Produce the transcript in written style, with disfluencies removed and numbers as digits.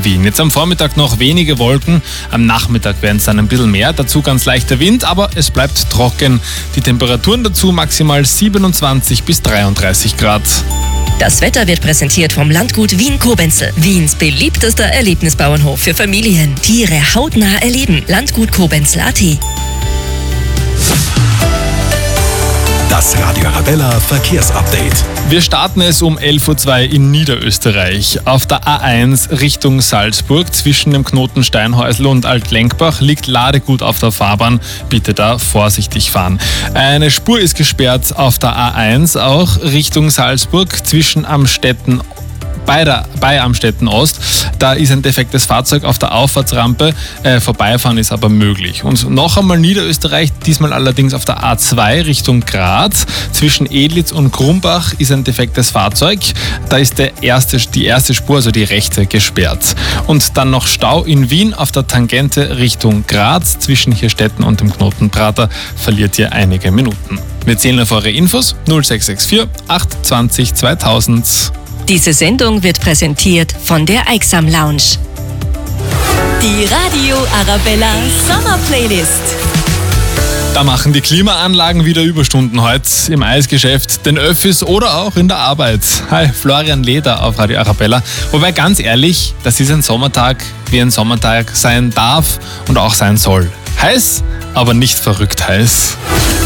Wien. Jetzt am Vormittag noch wenige Wolken, am Nachmittag werden es dann ein bisschen mehr, dazu ganz leichter Wind, aber es bleibt trocken. Die Temperaturen dazu maximal 27 bis 33 Grad. Das Wetter wird präsentiert vom Landgut Wien-Kobenzl. Wiens beliebtester Erlebnisbauernhof für Familien. Tiere hautnah erleben. Landgutkobenzl.at. Das Radio Arabella Verkehrsupdate. Wir starten es um 11.02 Uhr in Niederösterreich. Auf der A1 Richtung Salzburg zwischen dem Knoten Steinhäusl und Altlenkbach liegt Ladegut auf der Fahrbahn. Bitte da vorsichtig fahren. Eine Spur ist gesperrt auf der A1 auch Richtung Salzburg zwischen Amstetten bei Amstetten Ost. Da ist ein defektes Fahrzeug auf der Auffahrtsrampe. Vorbeifahren ist aber möglich. Und noch einmal Niederösterreich, diesmal allerdings auf der A2 Richtung Graz. Zwischen Edlitz und Grumbach ist ein defektes Fahrzeug. Da ist die erste Spur, also die rechte, gesperrt. Und dann noch Stau in Wien auf der Tangente Richtung Graz. Zwischen Hirstetten und dem Knoten Prater verliert ihr einige Minuten. Wir zählen auf eure Infos 0664 820 2000. Diese Sendung wird präsentiert von der Eiksam Lounge. Die Radio Arabella Sommer Playlist. Da machen die Klimaanlagen wieder Überstunden heute im Eisgeschäft, den Öffis oder auch in der Arbeit. Hi, Florian Leder auf Radio Arabella. Wobei ganz ehrlich, das ist ein Sommertag, wie ein Sommertag sein darf und auch sein soll. Heiß, aber nicht verrückt heiß.